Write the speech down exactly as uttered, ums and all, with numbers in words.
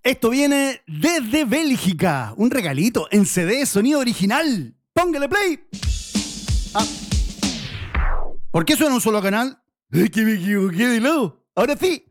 Esto viene desde Bélgica. Un regalito en C D, sonido original. Póngale play. Ah. ¿Por qué suena un solo canal? Es que me equivoqué de lado. Ahora sí.